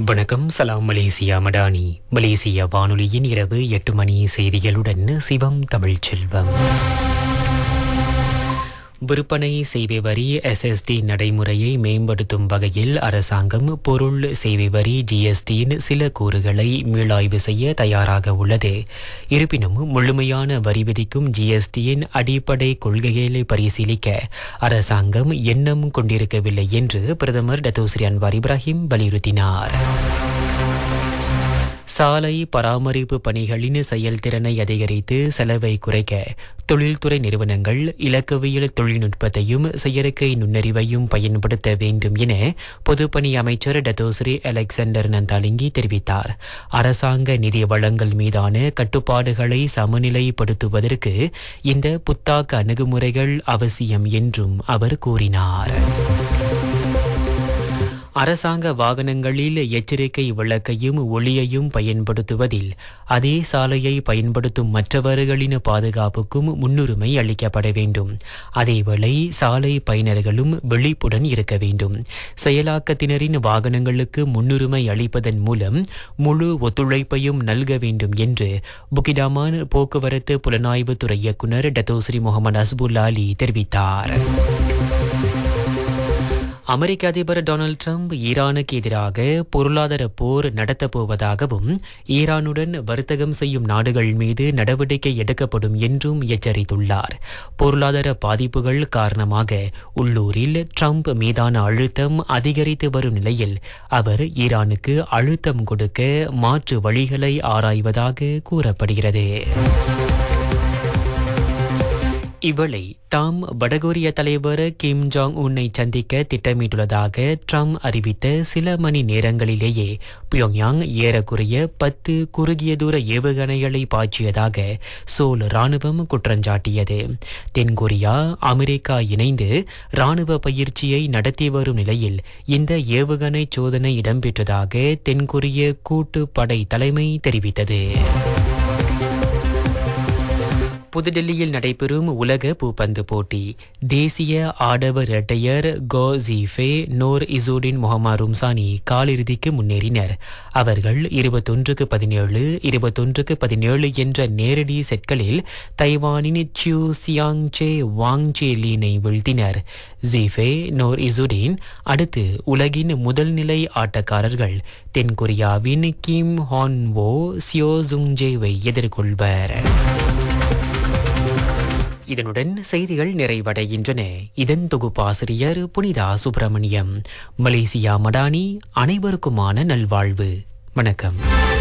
வணக்கம். சலாம் Malaysia Madani. Malaysia வானொலியின் இரவு 8 மணி செய்திகளுடன் சிவம் தமிழ்ச்செல்வம். விற்பனை சேவை வரி SST நடைமுறையை மேம்படுத்தும் வகையில் அரசாங்கம் பொருள் சேவை வரி GSTயின் சில கூறுகளை மீளாய்வு செய்ய தயாராக உள்ளது. இருப்பினும் முழுமையான வரி விதிக்கும் GSTயின் அடிப்படை கொள்கைகளை பரிசீலிக்க அரசாங்கம் எண்ணம் கொண்டிருக்கவில்லை என்று பிரதமர் டத்தோஸ்ரீ அன்வார் இப்ராஹிம் வலியுறுத்தினார். சாலை பராமரிப்பு பணிகளின் செயல்திறனை அதிகரித்து செலவை குறைக்க தொழில்துறை நிறுவனங்கள் இலக்கவியல் தொழில்நுட்பத்தையும் செயற்கை நுண்ணறிவையும் பயன்படுத்த வேண்டும் என பொதுப்பணி அமைச்சர் டத்தோஸ்ரீ அலெக்சாண்டர் நந்தாலிங்கி தெரிவித்தார். அரசாங்க நிதி வழங்கல் மீதான கட்டுப்பாடுகளை சமநிலைப்படுத்துவதற்கு இந்த புத்தாக்க அணுகுமுறைகள் அவசியம் என்றும் அவர் கூறினார். அரசாங்க வாகனங்களில் எச்சரிக்கை விளக்கையும் ஒளியையும் பயன்படுத்துவதில் அதே சாலையை பயன்படுத்தும் மற்றவர்களின் பாதுகாப்புக்கும் முன்னுரிமை அளிக்கப்பட வேண்டும். அதேவேளை சாலை பயனர்களும் விழிப்புடன் இருக்க வேண்டும். செயலாக்கத்தினரின் வாகனங்களுக்கு முன்னுரிமை அளிப்பதன் மூலம் முழு ஒத்துழைப்பையும் நல்க வேண்டும் என்று புக்கிடாமான் போக்குவரத்து புலனாய்வுத்துறை இயக்குநர் டத்தோஸ்ரீ முகமது அஸ்புல் அலி தெரிவித்தார். அமெரிக்க அதிபர் டொனால்ட் ட்ரம்ப் ஈரானுக்கு எதிராக பொருளாதார போர் நடத்தப்போவதாகவும் ஈரானுடன் வர்த்தகம் செய்யும் நாடுகள் மீது நடவடிக்கை எடுக்கப்படும் என்றும் எச்சரித்துள்ளார். பொருளாதார பாதிப்புகள் காரணமாக உள்ளூரில் ட்ரம்ப் மீதான அழுத்தம் அதிகரித்து வரும் நிலையில் அவர் ஈரானுக்கு அழுத்தம் கொடுக்க மாற்று வழிகளை ஆராய்வதாக கூறப்படுகிறது. இவளை தாம் வடகொரிய தலைவர் கிம் ஜாங் உன்னை சந்திக்க திட்டமிட்டுள்ளதாக ட்ரம்ப் அறிவித்த சில மணி நேரங்களிலேயே பியோங்யாங் ஏறக்குறைய 10 குறுகிய தூர ஏவுகணைகளை பாய்ச்சியதாக சோல் ராணுவம் குற்றஞ்சாட்டியது. தென்கொரியா அமெரிக்கா இணைந்து ராணுவ பயிற்சியை நடத்தி வரும் நிலையில் இந்த ஏவுகணை சோதனை இடம்பெற்றதாக தென்கொரிய கூட்டு படை தலைமை தெரிவித்தது. புதுடெல்லியில் நடைபெறும் உலக பூப்பந்து போட்டி தேசிய ஆடவர் இரட்டையர் கோ ஜீஃபே நோர் இசூடின் முகமது ரும்சானி காலிறுதிக்கு முன்னேறினர். அவர்கள் 21-17, 21-17 என்ற நேரடி செட்களில் தைவானின் சியூ சியாங் சே வாங் சே லீனை வீழ்த்தினர். ஜீஃபே நோர் இசூடின் அடுத்து உலகின் முதல் நிலை ஆட்டக்காரர்கள் தென்கொரியாவின் கிம் ஹான் வோ சியோ ஜுங் ஜேவை எதிர்கொள்வர். இதனுடன் செய்திகள் நிறைவடைகின்றன. இதன் தொகுப்பாசிரியர் புனிதா சுப்பிரமணியம். மலேசியா மடானி. அனைவருக்குமான நல்வாழ்வு. வணக்கம்.